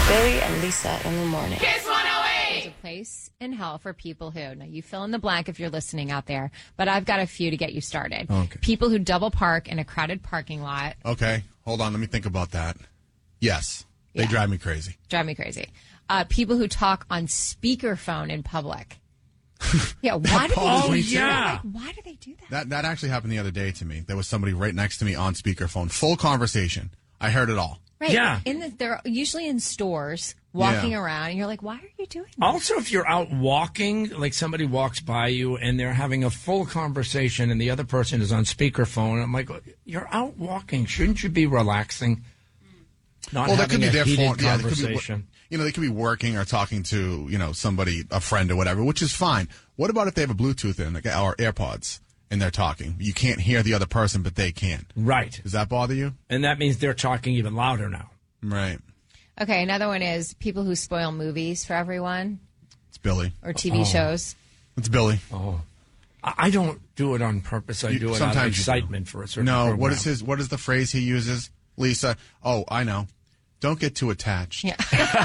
Billy and Lisa in the morning. Kiss 108! There's a place in hell for people who, now you fill in the blank if you're listening out there, but I've got a few to get you started. Okay. People who double park in a crowded parking lot. Okay, hold on. Let me think about that. Yes, they Yeah. drive me crazy. Drive me crazy. People who talk on speakerphone in public. Yeah, why do they bothers do me that? too. Like, why do they do that? That actually happened the other day to me. There was somebody right next to me on speakerphone. Full conversation. I heard it all. Right. Yeah. They're usually in stores walking Yeah. around, and you're like, why are you doing that? Also, if you're out walking, like somebody walks by you and they're having a full conversation and the other person is on speakerphone, I'm like, you're out walking. Shouldn't you be relaxing? Not Well, that having could be a their heated phone. Yeah, they could be, conversation. they could be working or talking to, somebody, a friend or whatever, which is fine. What about if they have a Bluetooth in, like, or AirPods, and they're talking? You can't hear the other person, but they can. Right. Does that bother you? And that means they're talking even louder now. Right. Okay, another one is people who spoil movies for everyone It's Billy. or TV shows. It's Billy. I don't do it on purpose. I do it out of sometimes you do. excitement for a certain No, program. what is the phrase he uses, Lisa? Oh, I know. Don't get too attached. Yeah.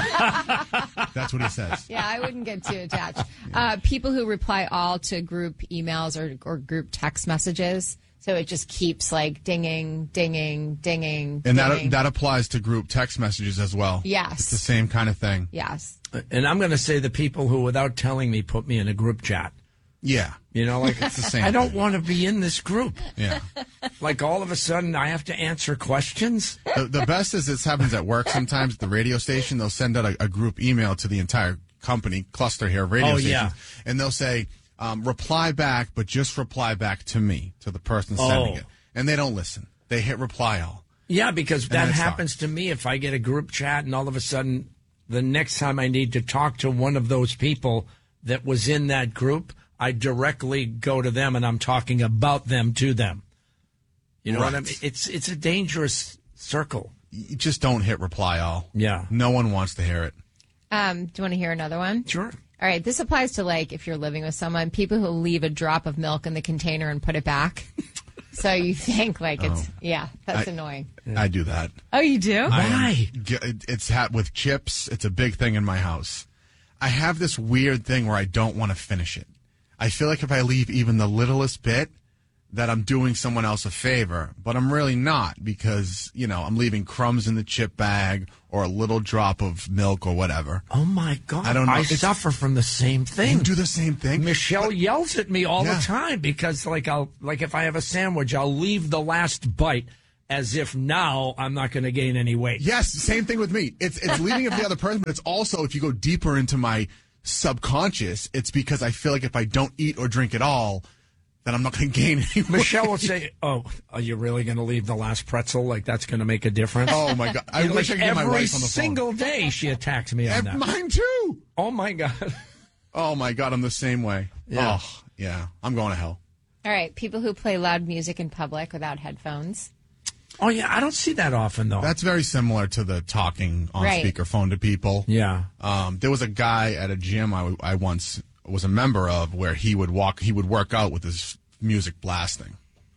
That's what he says. Yeah, I wouldn't get too attached. People who reply all to group emails or group text messages. So it just keeps like dinging, dinging, dinging. And dinging. that applies to group text messages as well. Yes. It's the same kind of thing. Yes. And I'm going to say the people who, without telling me, put me in a group chat. Yeah. You know, like It's the same I don't thing. want to be in this group. Yeah. Like all of a sudden I have to answer questions. The best is this happens at work sometimes at the radio station. They'll send out a group email to the entire company cluster here of radio Oh, stations. yeah. And they'll say, reply back, but just reply back to me, to the person sending Oh. it. And they don't listen. They hit reply all. Yeah, because that that's happens to me if I get a group chat and all of a sudden the next time I need to talk to one of those people that was in that group, I directly go to them and I'm talking about them to them. You know what I Right. mean? It's a dangerous circle. You just don't hit reply all. Yeah. No one wants to hear it. Do you want to hear another one? Sure. All right. This applies to like if you're living with someone, people who leave a drop of milk in the container and put it back. So you think like it's, that's annoying. I do that. Oh, you do? Why? It's with chips. It's a big thing in my house. I have this weird thing where I don't want to finish it. I feel like if I leave even the littlest bit, that I'm doing someone else a favor, but I'm really not because, I'm leaving crumbs in the chip bag or a little drop of milk or whatever. Oh, my God. I don't know. I It's- suffer from the same thing. You do the same thing? Michelle yells at me all Yeah. the time because, like if I have a sandwich, I'll leave the last bite as if now I'm not going to gain any weight. Yes, same thing with me. It's leaving it for the other person, but it's also, if you go deeper into my subconscious, it's because I feel like if I don't eat or drink at all, then I'm not going to gain any weight. Michelle will say, "Oh, are you really going to leave the last pretzel? Like that's going to make a difference?" Oh, my God. I And, wish like, I could get my every wife on the phone. single day she attacks me on that. Mine too. Oh my God! Oh, my God, I'm the same way. Yeah. Oh, yeah. I'm going to hell. All right. People who play loud music in public without headphones. Oh yeah, I don't see that often though. That's very similar to the talking on Right. speakerphone to people. yeah. There was a guy at a gym I once was a member of where he would work out with his music blasting.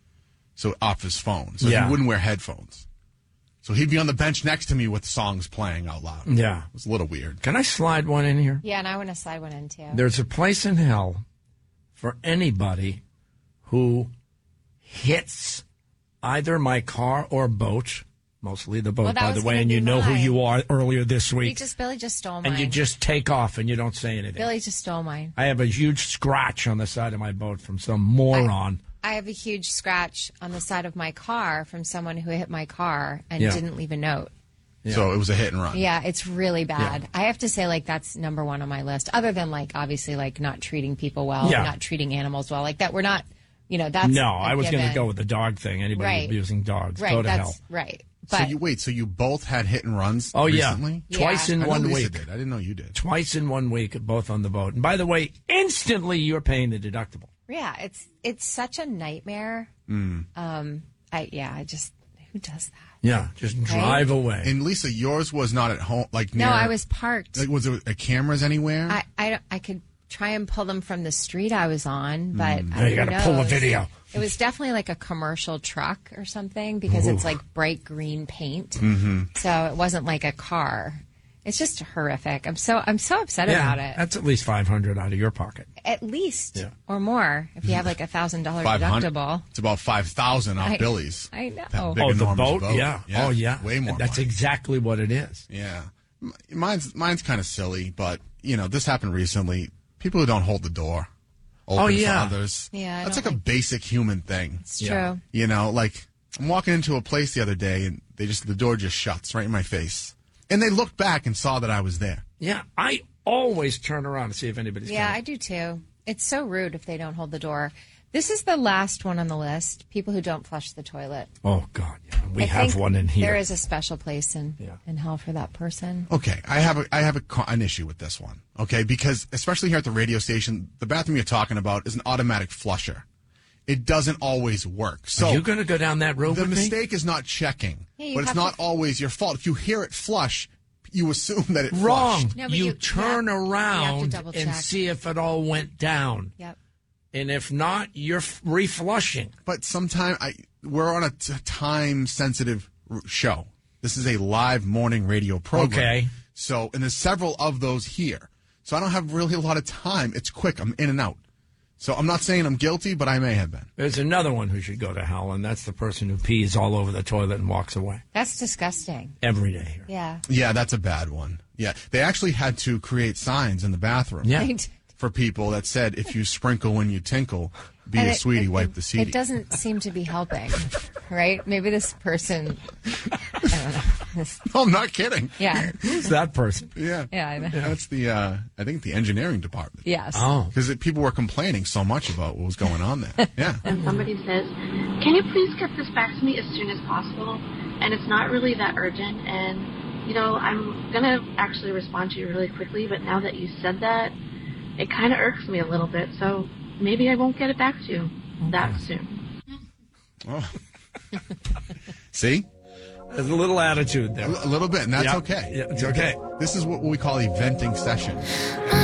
So off his phone. So Yeah. he wouldn't wear headphones. So he'd be on the bench next to me with songs playing out loud. Yeah. It was a little weird. Can I slide one in here? Yeah, and I want to slide one in too. There's a place in hell for anybody who hits either my car or boat, mostly the boat, Well, that by the was way, gonna and be you know who mine. you are earlier this week. Billy just stole mine. And you just take off and you don't say anything. Billy just stole mine. I have a huge scratch on the side of my boat from some moron. I have a huge scratch on the side of my car from someone who hit my car and Yeah. didn't leave a note. So it was a hit and run. Yeah, it's really bad. Yeah. I have to say, like, that's number one on my list. Other than, like, obviously, like, not treating people well, Yeah. not treating animals well. Like, that we're not, that's No, a I was going to given. go with the dog thing. Anybody Right. abusing dogs, Right, go to that's hell. right. So But so you both had hit and runs Oh, recently? yeah. Twice in I know one Lisa week. did. I didn't know you did. Twice in 1 week, both on the boat. And by the way, instantly you're paying the deductible. yeah, it's such a nightmare. I just, who does that? Yeah, just drive away. And Lisa, yours was not at home, like near. No, I was parked. Like, was there cameras anywhere? I could try and pull them from the street I was on, but Now you got to pull a video. It was definitely like a commercial truck or something because it's like bright green paint. So it wasn't like a car. It's just horrific. I'm so upset about it. That's at least $500 out of your pocket. At least or more if you have like $1,000 deductible. It's about 5,000 off Billy's. I know. That big, Oh, the enormous boat? Yeah. Oh, yeah. Way more. That's money. exactly what it is. Yeah. Mine's kind of silly, but, this happened recently. People who don't hold the door open for others. Yeah, that's like a basic human thing. It's true. Like I'm walking into a place the other day and the door just shuts right in my face. And they looked back and saw that I was there. Yeah, I always turn around to see if anybody's Yeah, coming. I do too. It's so rude if they don't hold the door. This is the last one on the list. People who don't flush the toilet. Oh, God. Yeah. We I have think one in here. There is a special place in hell for that person. Okay, I have an issue with this one. Okay, because especially here at the radio station, the bathroom you're talking about is an automatic flusher. It doesn't always work. So Are you going to go down that road the with me? mistake is not checking, Yeah, but it's not always your fault. If you hear it flush, you assume that it Wrong. flushed. No, but you you turn have to around double and check. see if it all went down. Yep. And if not, you're reflushing. But sometimes we're on a time-sensitive show. This is a live morning radio program. Okay. So, and there's several of those here. So I don't have really a lot of time. It's quick. I'm in and out. So I'm not saying I'm guilty, but I may have been. There's another one who should go to hell, and that's the person who pees all over the toilet and walks away. That's disgusting. Every day here. Yeah. Yeah, that's a bad one. Yeah, they actually had to create signs in the bathroom Yeah. for people that said, if you sprinkle when you tinkle, be And a sweetie, wipe the seedy. It doesn't seem to be helping, right? Maybe this person, I don't know. No, I'm not kidding. Yeah. Who's that person? Yeah. Yeah, I know. That's I think the engineering department. Yes. Oh. Because people were complaining so much about what was going on there. Yeah. And somebody says, can you please get this back to me as soon as possible? And it's not really that urgent. And, I'm going to actually respond to you really quickly. But now that you said that, it kind of irks me a little bit. So maybe I won't get it back to you that soon. Oh. See? There's a little attitude there. A little bit, and that's Yeah. okay. Yeah, it's okay. This is what we call a venting session.